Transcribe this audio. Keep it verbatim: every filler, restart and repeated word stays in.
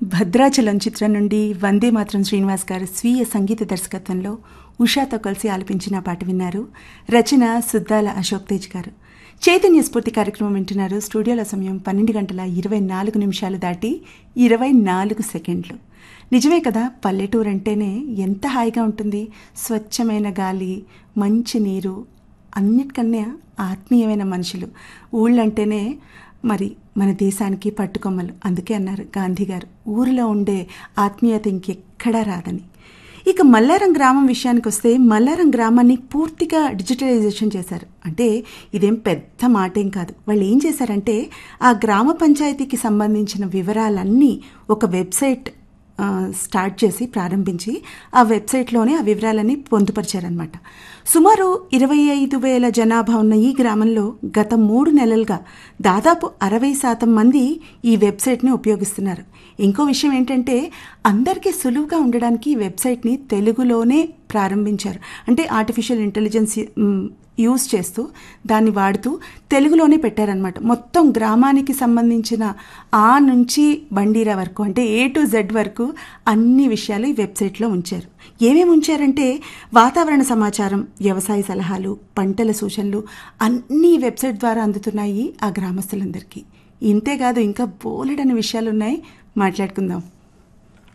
భద్రాచలం చిత్రం నుండి వందే మాత్రం శ్రీనివాస్ గారు స్వీయ సంగీత దర్శకత్వంలో ఉషాతో కలిసి ఆలపించిన పాట విన్నారు. రచన సుద్దాల అశోక్ తేజ్ గారు. చైతన్య స్ఫూర్తి కార్యక్రమం వింటున్నారు. స్టూడియోల సమయం పన్నెండు గంటల ఇరవై నాలుగు నిమిషాలు దాటి ఇరవై నాలుగు సెకండ్లు. నిజమే కదా, పల్లెటూరు అంటేనే ఎంత హాయిగా ఉంటుంది. స్వచ్ఛమైన గాలి, మంచి నీరు, అన్నిటికన్నా ఆత్మీయమైన మనుషులు. ఊళ్ళంటేనే మరి మన దేశానికి పట్టుకొమ్మలు. అందుకే అన్నారు గాంధీ గారు, ఊరిలో ఉండే ఆత్మీయత ఇంకెక్కడా రాదని. ఇక మల్లారం గ్రామం విషయానికి వస్తే, మల్లారం గ్రామాన్ని పూర్తిగా డిజిటలైజేషన్ చేశారు. అంటే ఇదేం పెద్ద మాటేం కాదు. వాళ్ళు ఏం చేశారంటే, ఆ గ్రామ పంచాయతీకి సంబంధించిన వివరాలన్నీ ఒక వెబ్సైట్ స్టార్ట్ చేసి ప్రారంభించి ఆ వెబ్సైట్లోనే ఆ వివరాలన్నీ పొందుపరిచారనమాట. సుమారు ఇరవై ఐదు వేల జనాభా ఉన్న ఈ గ్రామంలో గత మూడు నెలలుగా దాదాపు అరవై శాతం మంది ఈ వెబ్సైట్ని ఉపయోగిస్తున్నారు. ఇంకో విషయం ఏంటంటే, అందరికీ సులువుగా ఉండడానికి ఈ వెబ్సైట్ని తెలుగులోనే ప్రారంభించారు. అంటే ఆర్టిఫిషియల్ ఇంటెలిజెన్స్ యూజ్ చేస్తూ దాన్ని వాడుతూ తెలుగులోనే పెట్టారనమాట. మొత్తం గ్రామానికి సంబంధించిన ఆ నుంచి బండీరా వరకు, అంటే ఏ టు జెడ్ వరకు అన్ని విషయాలు ఈ వెబ్సైట్లో ఉంచారు. ఏమేమి ఉంచారంటే, వాతావరణ సమాచారం, వ్యవసాయ సలహాలు, పంటల సూచనలు అన్నీ వెబ్సైట్ ద్వారా అందుతున్నాయి ఆ గ్రామస్తులందరికీ. ఇంతేకాదు ఇంకా బోలెడని విషయాలు ఉన్నాయి, మాట్లాడుకుందాం.